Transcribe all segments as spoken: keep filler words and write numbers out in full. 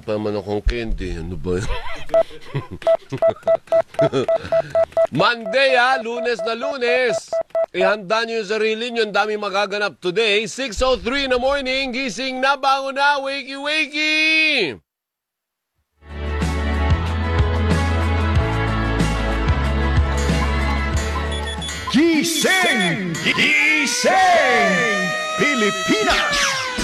Kakain pa naman akong candy. Ano ba yun? Monday ha, Lunes na Lunes. Ihanda nyo yung sarili nyo. Ang dami magaganap today. six oh three in the morning. Gising na, bango na. Wakey, wakey! Gising! Gising! Pilipinas!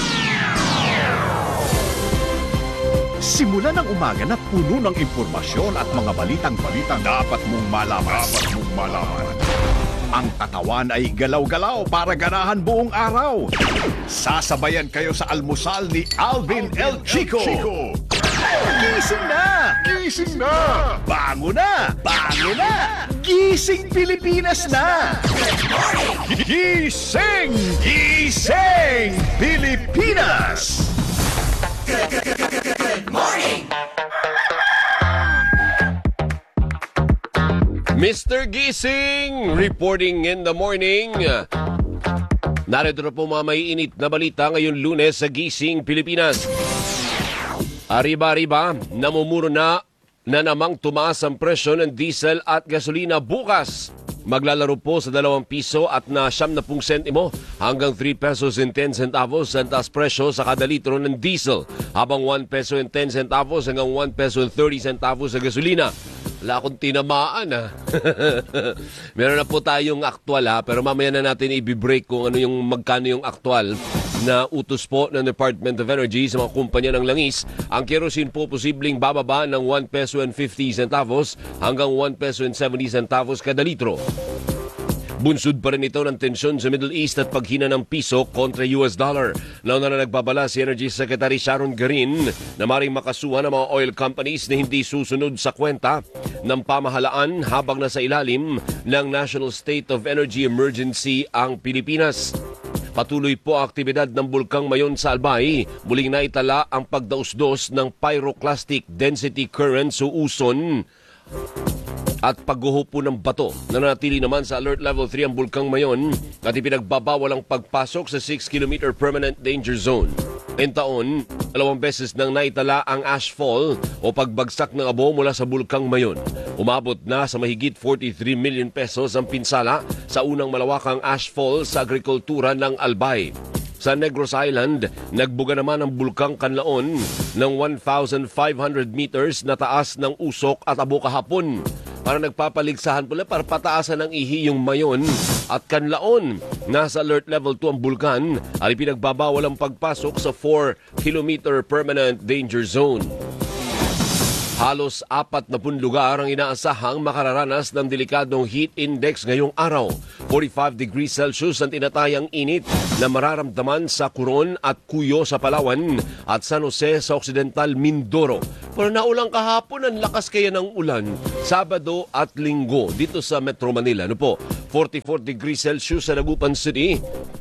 Simula ng umaga na puno ng impormasyon at mga balitang-balitang dapat mong malaman. Dapat mong malaman. Ang katawan ay galaw-galaw para ganahan buong araw. Sasabayan kayo sa almusal ni Alvin El Chico. Gising na! Gising na! Bango na! Bango na! Gising Pilipinas na! Gising! Gising Pilipinas! Good morning! Mister Gising, reporting in the morning. Narito na po mga maiinit na balita ngayon Lunes sa Gising Pilipinas. Arriba-arriba, namumuro na na namang tumaas ang presyo ng diesel at gasolina bukas. Maglalaro po sa dalawang piso at na siyam na pung sentimo hanggang three pesos and ten centavos ang taas presyo sa kada litro ng diesel, habang one peso and ten centavos hanggang one peso and thirty centavos sa gasolina. Wala akong tinamaan ha. Meron na po tayong aktual ha, pero mamaya na natin i-break kung ano yung magkano yung aktual na utos po ng Department of Energy sa mga kumpanya ng langis. Ang kerosene po posibleng bababa ng one peso and fifty centavos hanggang one peso and seventy centavos kada litro. Bunsod pa rin ito ng tensyon sa Middle East at paghina ng piso kontra U S dollar. Nauna na nagbabala si Energy Secretary Sharon Garin na maring makasuhan ng mga oil companies na hindi susunod sa kwenta ng pamahalaan habang nasa ilalim ng National State of Energy Emergency ang Pilipinas. Patuloy po ang aktibidad ng Bulkang Mayon sa Albay. Muling naitala ang pagdausdos ng pyroclastic density current sa Uson at pagguho po ng bato. Nanatili naman sa Alert Level three ang Bulkang Mayon at ipinagbabawal ang pagpasok sa six kilometer Permanent Danger Zone. En taon, dalawang beses nang naitala ang ashfall o pagbagsak ng abo mula sa Bulkang Mayon. Umabot na sa mahigit forty-three million pesos ang pinsala sa unang malawakang ashfall sa agrikultura ng Albay. Sa Negros Island, nagbuga naman ang Bulkang Kanlaon ng one thousand five hundred meters na taas ng usok at abo kahapon. Para nagpapaligsahan pala para pataasan ng ihi yung Mayon at Kanlaon. Nasa Alert Level two ang bulkan at ipinagbabawal ang pagpasok sa four kilometer Permanent Danger Zone. Halos apat na pun lugar ang inaasahang makararanas ng delikadong heat index ngayong araw. forty-five degrees Celsius ang tinatayang init na mararamdaman sa Coron at Cuyo sa Palawan at San Jose sa Occidental Mindoro. Pero naulang kahapon, ang lakas kaya ng ulan Sabado at Linggo dito sa Metro Manila. Ano po? forty-four degrees Celsius sa Dagupan City,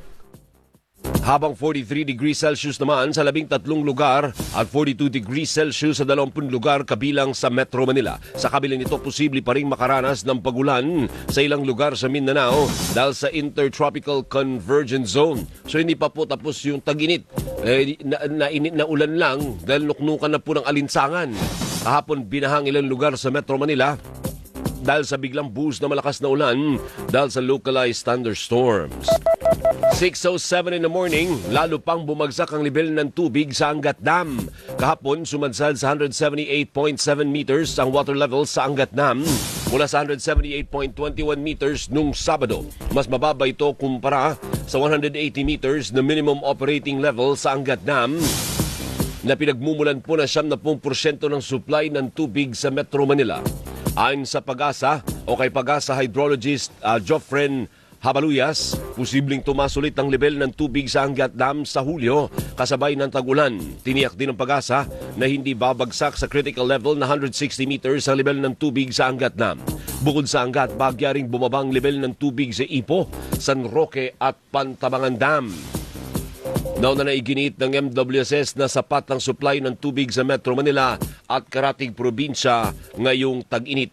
habang forty-three degrees Celsius naman sa labing tatlong lugar at forty-two degrees Celsius sa dalawampung lugar kabilang sa Metro Manila. Sa kabila nito, posible pa rin makaranas ng pagulan sa ilang lugar sa Mindanao dahil sa Intertropical Convergence Zone. So hindi pa po tapos yung tag-init. Eh, na, na, na ulan lang dahil nuknukan na po ng alinsangan. Kahapon, binahang ilang lugar sa Metro Manila dahil sa biglang buhos na malakas na ulan dahil sa localized thunderstorms. six oh seven in the morning, lalo pang bumagsak ang level ng tubig sa Angat Dam. Kahapon, sumadsad sa one seventy-eight point seven meters ang water level sa Angat Dam mula sa one seventy-eight point two one meters nung Sabado. Mas mababa ito kumpara sa one eighty meters na minimum operating level sa Angat Dam na pinagmumulan po na seventy percent ng supply ng tubig sa Metro Manila. Ayon sa Pag-asa o kay Pag-asa hydrologist uh, Joffren Habaluyas, posibleng tumaas ulit ang level ng tubig sa Angat Dam sa Hulyo kasabay ng tag-ulan. Tiniyak din ng Pag-asa na hindi babagsak sa critical level na one sixty meters ang level ng tubig sa Angat Dam. Bukod sa Angat, bagyaring bumabang level ng tubig sa Ipo, San Roque at Pantabangan Dam. Nauna na iginit ng M W S S na sapat ang supply ng tubig sa Metro Manila at karating probinsya ngayong tag-init.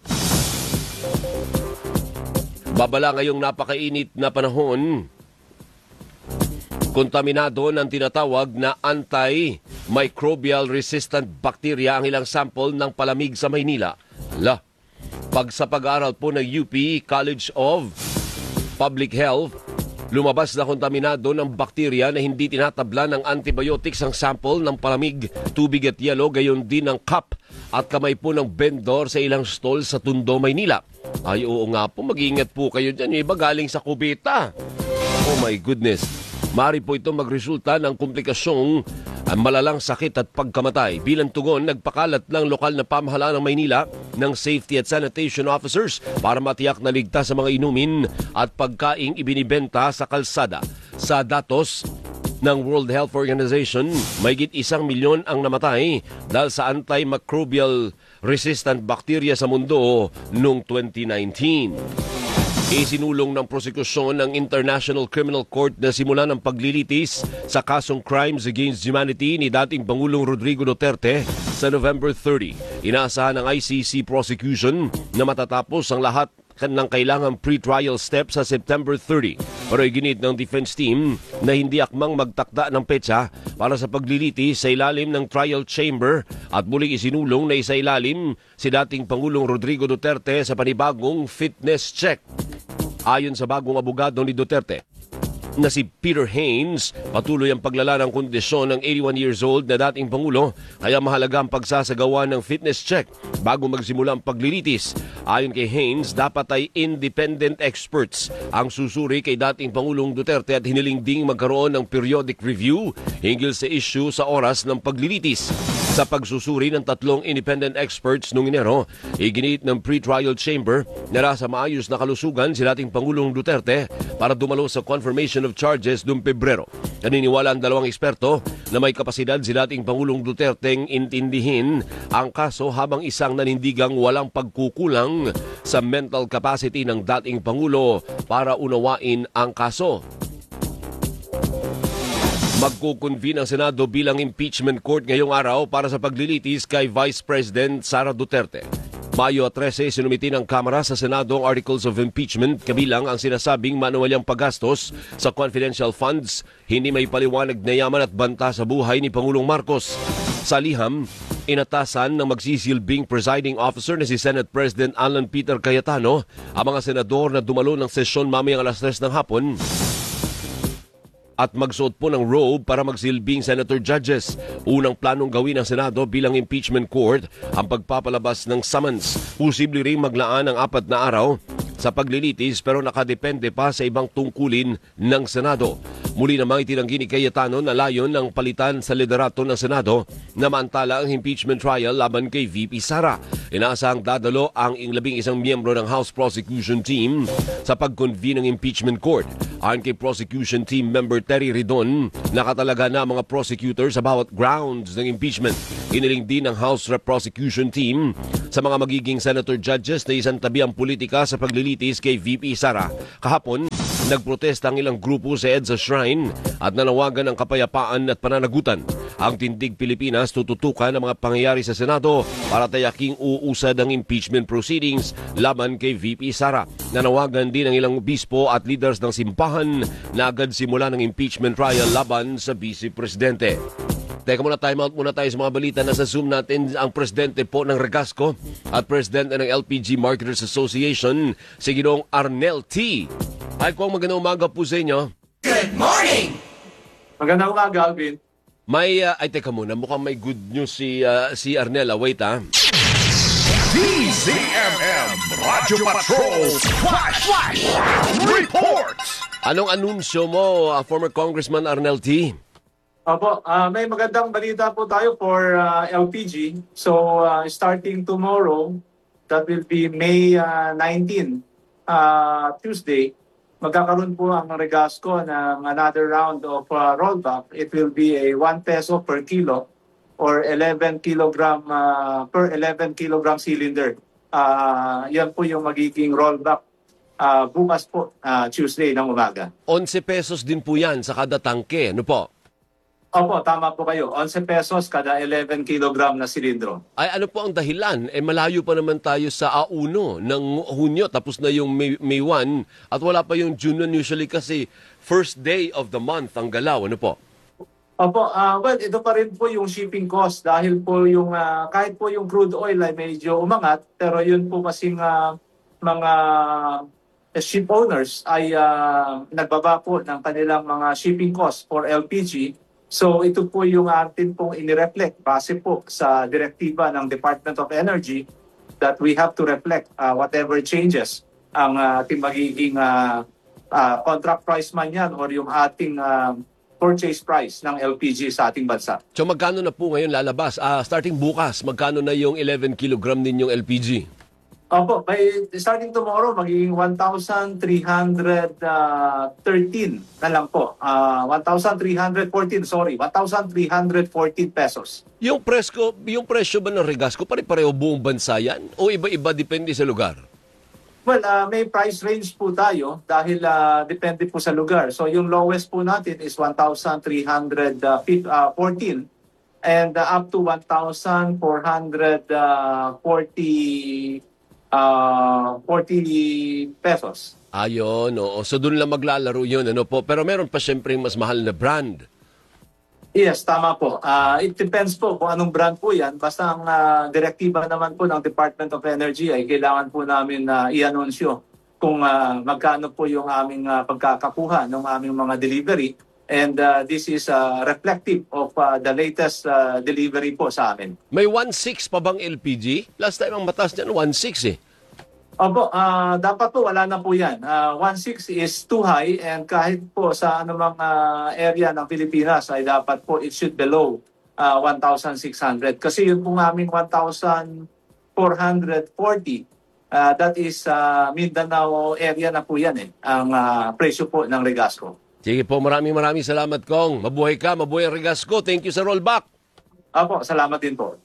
Babala ngayong napakainit na panahon Kontaminado ng tinatawag na antimicrobial resistant bacteria ang ilang sample ng palamig sa Maynila. Hala, pag sa pag-aaral po ng U P College of Public Health, lumabas na kontaminado ng bakterya na hindi tinatabla ng antibiotics ang sample ng palamig, tubig at yelo, gayon din ng cup at kamay po ng vendor sa ilang stall sa Tondo, Maynila. Ay oo nga po, mag-iingat po kayo dyan. Yung iba galing sa kubeta. Oh my goodness. Maaari po ito magresulta ng komplikasyong ang malalang sakit at pagkamatay. Bilang tugon, nagpakalat ng lokal na pamahalaan ng Maynila ng safety at sanitation officers para matiyak na ligtas sa mga inumin at pagkaing ibinibenta sa kalsada. Sa datos ng World Health Organization, mahigit isang milyon ang namatay dahil sa antimicrobial resistant bacteria sa mundo noong twenty nineteen. Isinulong ng prosekusyon ng International Criminal Court na simulan ng paglilitis sa kasong Crimes Against Humanity ni dating Pangulong Rodrigo Duterte sa November thirtieth. Inaasahan ng I C C prosecution na matatapos ang lahat ng kailangang pre-trial steps sa September thirtieth. Pero iginit ng defense team na hindi akmang magtakda ng petsa para sa paglilitis sa ilalim ng trial chamber at muling isinulong na isa ilalim si dating Pangulong Rodrigo Duterte sa panibagong fitness check. Ayon sa bagong abogado ni Duterte na si Peter Haynes, patuloy ang paglala ng kondisyon ng eighty-one years old na dating Pangulo, kaya mahalaga ang pagsasagawa ng fitness check bago magsimula ang paglilitis. Ayon kay Haynes, dapat ay independent experts ang susuri kay dating Pangulong Duterte at hiniling ding magkaroon ng periodic review hinggil sa issue sa oras ng paglilitis. Sa pagsusuri ng tatlong independent experts noong Enero, iginit ng pre-trial chamber na nasa maayos na kalusugan si dating Pangulong Duterte para dumalo sa confirmation of charges noong Pebrero. Naniniwala ang dalawang eksperto na may kapasidad si dating Pangulong Duterteng intindihin ang kaso habang isang nanindigang walang pagkukulang sa mental capacity ng dating Pangulo para unawain ang kaso. Magkukonvene ang Senado bilang impeachment court ngayong araw para sa paglilitis kay Vice President Sara Duterte. Mayo thirteen, sinumiti ng Kamara sa Senado ang Articles of Impeachment kabilang ang sinasabing manuwalyang paggastos sa confidential funds, hindi may paliwanag na yaman at banta sa buhay ni Pangulong Marcos. Sa liham, inatasan ng magsisilbing presiding officer na si Senate President Alan Peter Cayetano ang mga senador na dumalo ng sesyon mamayang alas tres ng hapon at magsuot po ng robe para magsilbing senator judges. Unang planong gawin ng Senado bilang impeachment court ang pagpapalabas ng summons. Posible ring maglaan ng apat na araw sa paglilitis pero nakadepende pa sa ibang tungkulin ng Senado. Muli namang itinanggi ni Cayetano na layon ng palitan sa liderato ng Senado na mantala ang impeachment trial laban kay V P Sara. Inaasahang dadalo ang labing isang miyembro ng House Prosecution Team sa pag-convene ng impeachment court. Ayon kay Prosecution Team member Terry Ridon, nakatalaga na mga prosecutors sa bawat grounds ng impeachment. Iniling din ng House Rep Prosecution Team sa mga magiging senator judges na isang tabi ang politika sa paglilitis kay V P Sara. Kahapon, nagprotesta ang ilang grupo sa EDSA Shrine at nanawagan ng kapayapaan at pananagutan. Ang Tindig Pilipinas tututukan ang mga pangyayari sa Senado para tayaking uusad ang impeachment proceedings laban kay V P Sara. Nanawagan din ang ilang obispo at leaders ng simbahan na agad simula ng impeachment trial laban sa Vice Presidente. Teka muna, time out muna tayo sa mga balita. Nasa Zoom natin ang presidente po ng Regasco at presidente ng L P G Marketers Association, si Ginoong Arnel T. Ay, kung magandang umaga po sa inyo. Good morning! Magandang umaga, Alvin. May, uh, ay teka muna, mukhang may good news si, uh, si Arnel. Ah, wait ah. D Z M M Radyo Patrol Flash Flash Reports. Anong anunsyo mo, uh, former Congressman Arnel T? Opo, uh, may magandang balita po tayo for uh, L P G. So, uh, starting tomorrow, that will be May uh, nineteenth, uh, Tuesday, magkakaroon po ang Regasco ng another round of uh, rollback. It will be a one peso per kilo or eleven kilogram uh, per eleven kilogram cylinder. Uh, yan po yung magiging rollback uh, bukas po, uh, Tuesday ng umaga. eleven pesos din po yan sa kada tangke, ano po? Opo, tama po kayo. eleven pesos kada eleven kilogram na silindro. Ay ano po ang dahilan? Eh malayo pa naman tayo sa A uno ng Hunyo, tapos na yung May, May one at wala pa yung June one usually kasi first day of the month ang galaw. Ano po? Opo, ah well, ito pa rin po yung shipping cost dahil po yung ah, kahit po yung crude oil ay medyo umangat, pero yun po kasing ah, mga ship owners ay ah, nagbaba po ng kanilang mga shipping cost for L P G. So ito po yung atin pong inireflect base po sa direktiba ng Department of Energy that we have to reflect ah, whatever changes ang ah, ating magiging ah, ah, contract price man yan or yung ating ah, purchase price ng L P G sa ating bansa. So magkano na po ngayon lalabas? Ah, starting bukas, magkano na yung eleven kilogram ninyong L P G? Opo, by starting tomorrow, magiging one thousand three hundred thirteen na lang po. Uh, one thousand three hundred fourteen, sorry, one thousand three hundred fourteen pesos. Yung presko, yung presyo ba ng Regasco pare-pareho buong bansa yan? O iba-iba depende sa lugar? Well, uh, may price range po tayo dahil uh, depende po sa lugar. So yung lowest po natin is one thousand three hundred fourteen and uh, up to one thousand four hundred forty uh, forty pesos. Ayon, oo. So doon lang maglalaro yun, ano po. Pero meron pa siyempre mas mahal na brand. Yes, tama po. Uh, it depends po kung anong brand po yan. Basta ang uh, direktiba naman po ng Department of Energy ay kailangan po namin uh, i-anunsyo kung uh, magkano po yung aming uh, pagkakakuha ng aming mga delivery. And uh, this is uh, reflective of uh, the latest uh, delivery po sa amin. May one point six pa bang L P G? Last time ang batas niyan, one point six eh. Opo, uh, dapat po wala na po yan. Uh, one point six is too high and kahit po sa anumang uh, area ng Pilipinas ay dapat po it should below uh, one thousand six hundred. Kasi yun po aming one thousand four hundred forty. Uh, that is uh, Mindanao area na po yan eh, ang uh, presyo po ng Regasco. Sige po, maraming maraming salamat, Kong. Mabuhay ka, mabuhay ang Regasco. Thank you sa rollback. Opo, salamat din po.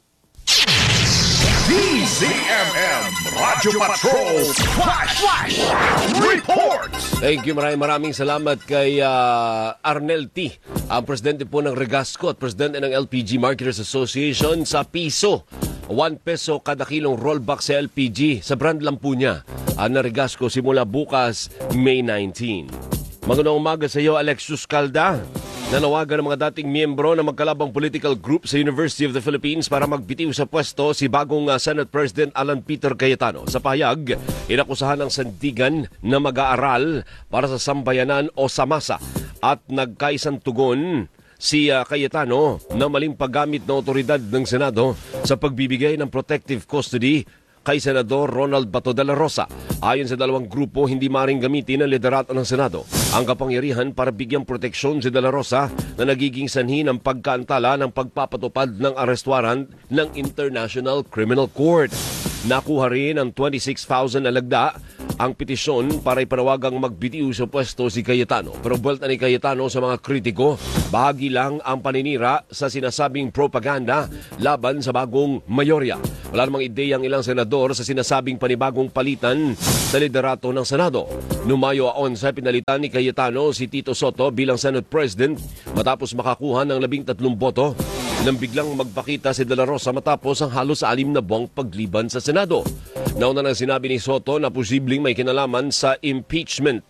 D Z M M Radio Patrol Flash Flash Reports. Thank you, maraming maraming salamat kay uh, Arnel T, ang presidente po ng Regasco at presidente ng L P G Marketers Association sa piso. one peso kada kilong rollback sa L P G. Sa brand lang po niya ang uh, Regasco simula bukas, May nineteenth. Magandang umaga sa iyo, Alexius Calda. Nanawagan ng mga dating miyembro ng magkalabang political group sa University of the Philippines para magbitiw sa pwesto si bagong uh, Senate President Alan Peter Cayetano. Sa pahayag, inakusahan ng sandigan na mag-aaral para sa sambayanan o samasa at nagkaisang tugon si uh, Cayetano na maling paggamit ng otoridad ng Senado sa pagbibigay ng protective custody kay Senador Ronald Bato de la Rosa. Ayon sa dalawang grupo, hindi maring gamitin ang liderato ng Senado ang kapangyarihan para bigyang proteksyon si de la Rosa na nagiging sanhi ng pagkaantala ng pagpapatupad ng arrest warrant ng International Criminal Court. Nakuha rin ang twenty-six thousand na lagda ang petisyon para ipanawagang magbitiw sa pwesto si Cayetano. Pero buwelta ni Cayetano sa mga kritiko, bahagi lang ang paninira sa sinasabing propaganda laban sa bagong mayorya. Wala namang ideya ang ilang senador sa sinasabing panibagong palitan sa liderato ng Senado. Noong Mayo eleven, pinalitan ni Cayetano si Tito Soto bilang Senate President matapos makakuha ng labing tatlong boto nang biglang magpakita si De La Rosa matapos ang halos alim na buwang pagliban sa Senado. Nauna nang sinabi ni Soto na posibleng may kinalaman sa impeachment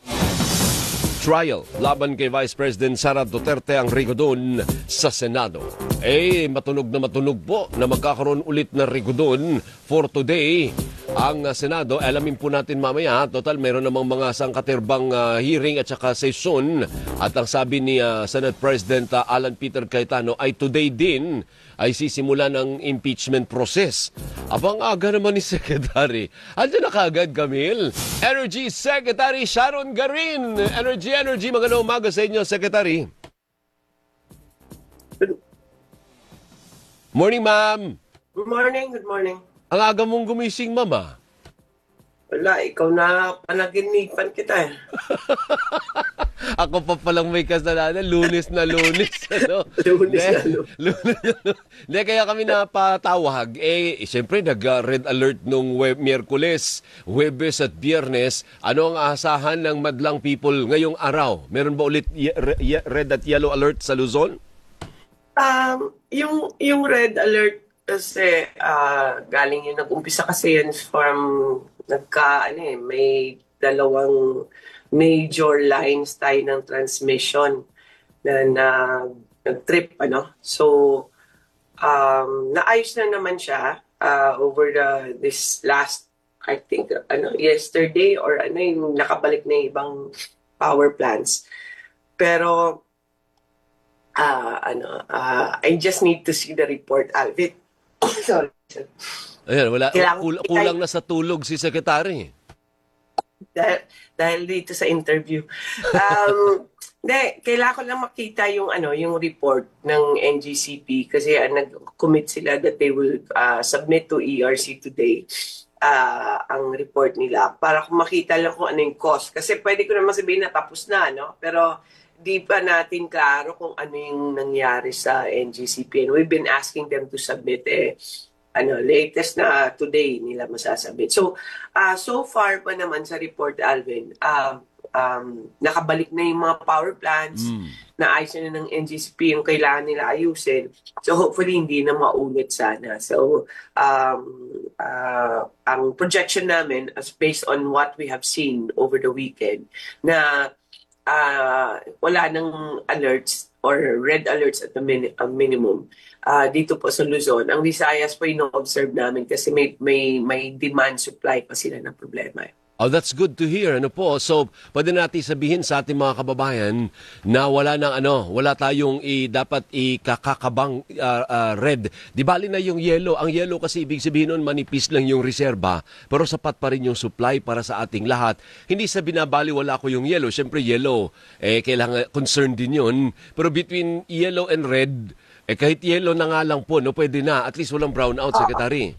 trial laban kay Vice President Sara Duterte ang rigodon sa Senado. Eh, matunog na matunog po na magkakaroon ulit na rigodon for today ang Senado. Alamin po natin mamaya. Total, meron namang mga sangkatirbang uh, hearing at saka session. At ang sabi ni uh, Senate President uh, Alan Peter Cayetano ay today din ay sisimula ng impeachment process. Abang aga naman ni Secretary. Andiyan na kaagad, Camille. Energy Secretary Sharon Garin. Energy, Energy. Magandang umaga sa inyo, Secretary. Morning, ma'am. Good morning, good morning. Ang aga mong gumising, mama. Wala, ikaw na panaginipan kita eh. Ako pa palang may kasalanan, lunes na lunes. Ano? Lunes na lunes. Lunes na lunes. Hindi, kaya kami napatawag. Eh, siyempre, nag-red alert nung web, Miyerkules, Huwebes at Biyernes. Ano ang asahan ng madlang people ngayong araw? Meron ba ulit ye- re- red at yellow alert sa Luzon? Um, yung yung red alert kasi ah, galing yung nag-umpisa kasi yun from nagka ano eh, may dalawang major lines tayo ng transmission na, na nag-trip ano. So um, naayos na naman siya ah, over the this last I think ano yesterday or ano yung nakabalik na yung ibang power plants. Pero ah ano ah, I just need to see the report, Alvin. Sorry. Ayan, wala, Kailangan- kulang, kulang na sa tulog si Secretary. dahil, dahil dito sa interview. Um, de, kailangan ko lang makita yung ano, yung report ng N G C P kasi uh, nag-commit sila that they will uh, submit to E R C today uh, ang report nila para kung makita lang kung ano yung cost. Kasi pwede ko naman sabihin na tapos na, no? Pero di pa natin klaro kung ano yung nangyari sa N G C P. And we've been asking them to submit eh, ano, latest na today nila masasabit. So, uh, so far pa naman sa report, Alvin, um, um, nakabalik na yung mga power plants, Mm. naayos na ng N G C P yung kailangan nila ayusin. So, hopefully, hindi na maulit sana. So, um, uh, ang projection namin, as based on what we have seen over the weekend, na uh, wala nang alerts or red alerts at the min- uh, minimum uh, dito po sa Luzon. Ang Visayas po ino-observe namin kasi may, may, may demand supply pa sila ng problema. Oh, that's good to hear. Ano po? So, pwede natin sabihin sa ating mga kababayan na wala nang ano, wala tayong i, dapat ikakakabang uh, uh, red. Di bali na yung yellow. Ang yellow kasi ibig sabihin nun manipis lang yung reserba, pero sapat pa rin yung supply para sa ating lahat. Hindi sa binabali wala ko yung yellow. Siyempre yellow, eh kailangan concern din yun. Pero between yellow and red, eh kahit yellow na nga lang po, no, pwede na. At least walang brown out, Secretary.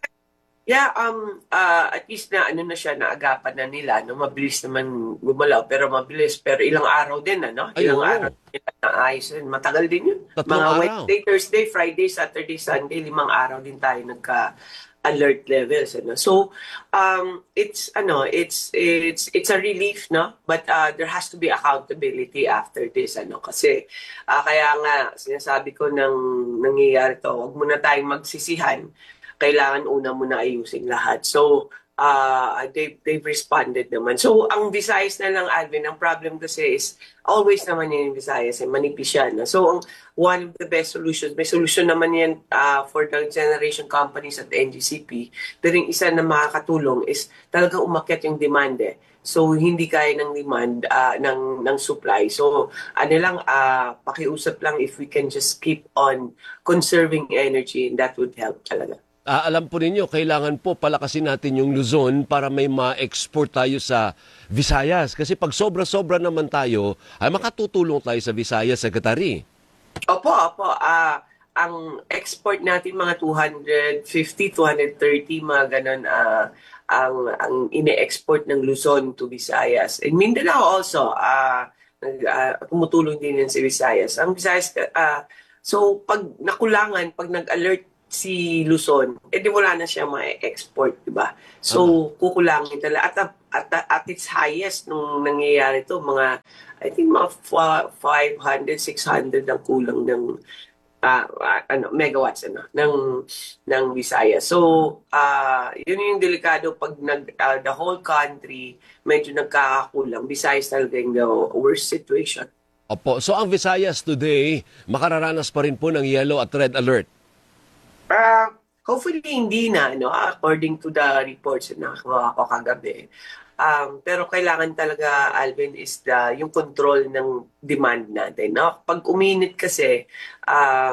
Yeah, um, uh, at least na ano na siya, naagapan na nila, no? Mabilis naman gumalaw, pero mabilis. Pero ilang araw din, ano? Ay, Ilang oo. araw nila naayos din. Matagal din yun. Tatlong Mga araw. Wednesday, Thursday, Friday, Saturday, Sunday, limang araw din tayo nagka-alert levels, ano? So, um, it's, ano, it's, it's, it's a relief, no? But uh, there has to be accountability after this, ano? Kasi, uh, kaya nga, sinasabi ko nang nangyayari to, huwag muna tayong magsisihan, kailangan una muna ayusin lahat. So, uh, they, they've responded naman. So, ang Visayas na lang, Alvin, ang problem kasi is, always naman yun yung Visayas, eh, manipis yan. So, ang, one of the best solutions, may solution naman yan uh, for the generation companies at N G C P, pero yung isa na makakatulong is talagang umakyat yung demand eh. So, hindi kaya ng demand uh, ng, ng supply. So, ano lang, uh, pakiusap lang if we can just keep on conserving energy and that would help talaga. Ah, alam po ninyo, kailangan po palakasin natin yung Luzon para may ma-export tayo sa Visayas. Kasi pag sobra-sobra naman tayo, ay makatutulong tayo sa Visayas, Secretary. Opo, opo. Ah, ang export natin mga two fifty, two thirty, mga ganun, ah, ang, ang ine-export ng Luzon to Visayas. And Mindanao also, ah, nag, ah, tumutulong din yan si Visayas. Ang Visayas, ah, so pag nakulangan, pag nag-alert si Luzon, edi wala na siya ma-export, di ba? So, kukulangin talaga. At, at, at its highest nung nangyayari to, mga, I think mga five hundred, six hundred ang kulang ng uh, ano, megawatts ano, ng, ng Visayas. So, uh, yun yung delikado pag nag, uh, the whole country medyo nagkakakulang. Visayas talaga yung the worst situation. Opo, so ang Visayas today, makararanas pa rin po ng yellow at red alert. Uh, hopefully hindi na, no? According to the reports na nakuha ko kagabi. Um, pero kailangan talaga, Alvin, is the, yung control ng demand natin. No? Pag uminit kasi, uh,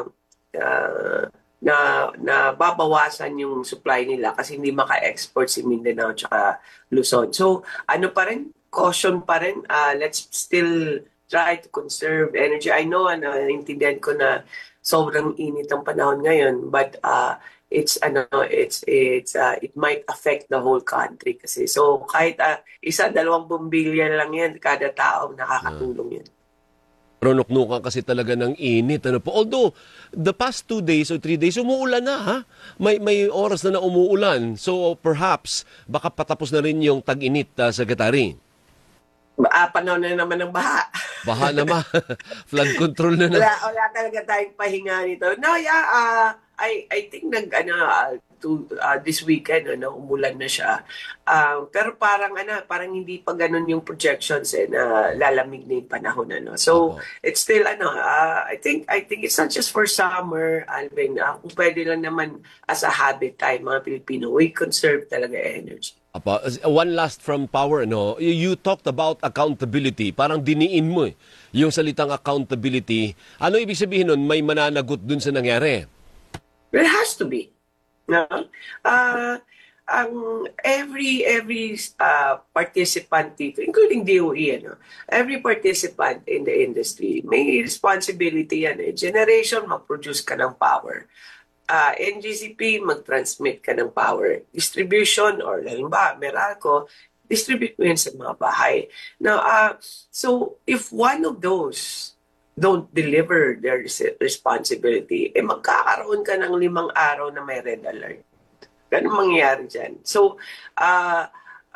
uh, na, na babawasan yung supply nila kasi hindi maka-export si Mindanao at Luzon. So, ano pa rin? Caution pa rin. Uh, let's still try to conserve energy. I know, ano, intindihan ko na sobrang init ang panahon ngayon, but uh, it's ano it's it's uh, it might affect the whole country kasi. So kahit uh, isa dalawang bombilya lang yan kada tao, nakakatulong yan. Pero nuknukan kasi talaga ng init. Ano po? Although, the past two days or three days, umuulan na, ha? May, may oras na na umuulan. So, perhaps, baka patapos na rin yung tag-init, uh, Secretary. Ah, panahon na naman ng baha. Baha naman. Flood control na na. Wala, wala talaga tayong pahinga nito. No, yeah, uh, I I think nag ano uh, to uh, this weekend ano umulan na siya. Um, pero parang ano, parang hindi pa ganun yung projections eh na lalamig na yung panahon ano. So, Opo. it's still ano, uh, I think I think it's not just for summer, Alvin. Uh, kung pwede lang naman as a habit tayo mga Pilipino, we conserve talaga energy. Apa, one last from Power, no? You, you talked about accountability. Parang diniin mo eh, yung salitang accountability. Ano ibig sabihin nun? May mananagot dun sa nangyari. There has to be. No? Uh, ang every every uh, participant dito, including D O E, ano, every participant in the industry, may responsibility yan eh. Generation, mag-produce ka ng power. Uh, N G C P, mag-transmit ka ng power. Distribution, or halimbawa, Meralco, distribute mo yan sa mga bahay. Now, uh, so, if one of those don't deliver their responsibility, eh magkakaroon ka ng limang araw na may red alert. Ganun mangyayari dyan. So, uh,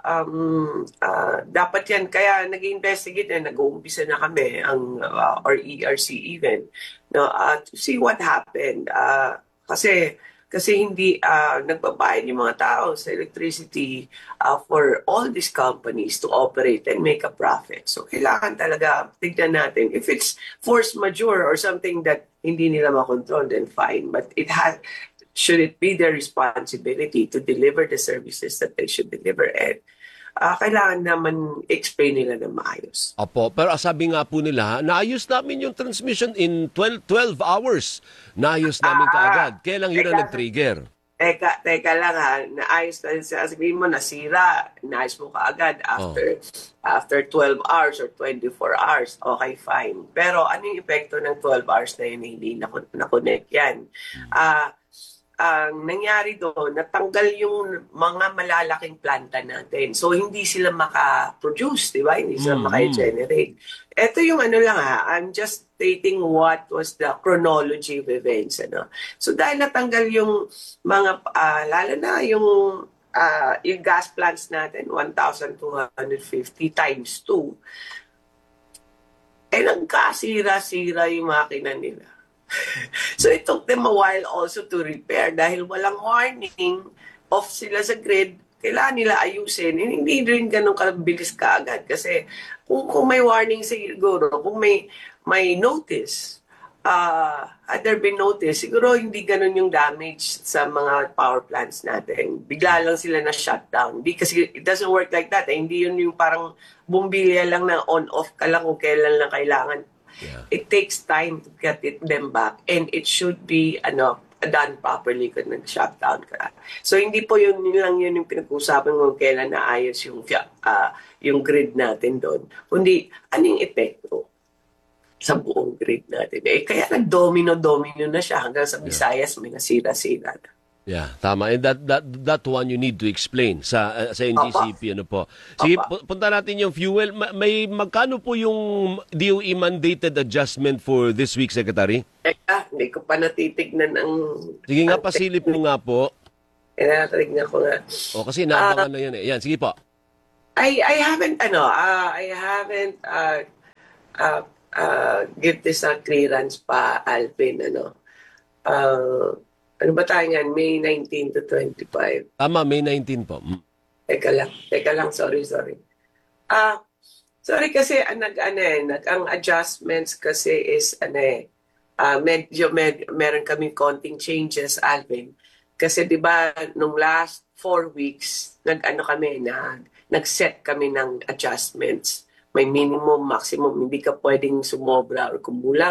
um, uh, dapat yan, kaya nag-investigate na, nag-uumpisa na kami, ang uh, or E R C even, no, uh, to see what happened. Uh, Kasi kasi hindi uh, nagbabayad yung mga tao sa electricity uh, for all these companies to operate and make a profit. So kailangan talaga tignan natin. If it's force majeure or something that hindi nila makontrol, then fine. But it has, should it be their responsibility to deliver the services that they should deliver? And uh, kailangan naman explain nila na maayos. Opo, pero sabi nga po nila, naayos namin yung transmission in twelve, twelve hours. Naayos namin kaagad. Kailan yun ang nag-trigger? Teka, teka lang ha, naayos na siya. Sabihin mo, nasira, naayos mo kaagad after, oh. after twelve hours or twenty-four hours. Okay, fine. Pero ano yung epekto ng twelve hours na yun, hindi na-connect yan? Ah, uh, ang nangyari doon, natanggal yung mga malalaking planta natin. So, hindi sila maka-produce, di ba? Hindi sila mm-hmm. maka-generate. Ito yung ano lang ha, I'm just stating what was the chronology of events. Ano? So, dahil natanggal yung mga, uh, lalo na yung, uh, yung gas plants natin, one thousand two hundred fifty times two, eh, nagkasira-sira yung makina nila. So it took them a while also to repair dahil walang warning, off sila sa grid, kailangan nila ayusin. Hindi rin ganun kabilis kaagad kasi kung, kung may warning siguro, kung may, may notice, uh, had there been notice, siguro hindi ganun yung damage sa mga power plants natin. Bigla lang sila na shutdown. Hindi, kasi it doesn't work like that. Eh. Hindi yun yung parang bumbilya lang na on-off ka lang kung kailan lang kailangan. Yeah. It takes time to get it them back and it should be ano done properly kung nag-shutdown ka. So hindi po yun, yun lang yun yung pinag-usapan kung kailan naayos yung, uh, yung grid natin doon. Kundi anong epekto sa buong grid natin. Eh, kaya nag-domino-domino na siya hanggang sa Visayas may nasira-sira na. Yeah, tama. And that that that one you need to explain sa uh, sa N G C P ano po. Sige, punta natin yung fuel. May magkano po yung D O E mandated adjustment for this week, Secretary? Eka, hindi ko pa natitignan ang... Sige nga, pasilip mo nga po. Eh, natitignan ko nga. O, kasi naabangan uh, na yan eh. Yan, sige po. I I haven't, ano, uh, I haven't uh, uh, uh, give this a clearance pa, Alvin, ano. Uh, Ano ba tayo yan? May nineteen to twenty-five. Tama, May nineteen po. Mm. Teka lang. Teka lang. Sorry, sorry. Ah, uh, sorry kasi uh, nag, ano eh, nag, ang adjustments kasi is, ano eh, uh, medyo, med, meron kaming konting changes, Alvin. Kasi di ba nung last four weeks, nag-ano kami, nag, nag-set kami ng adjustments. May minimum, maximum, hindi ka pwedeng sumobra or kumulang.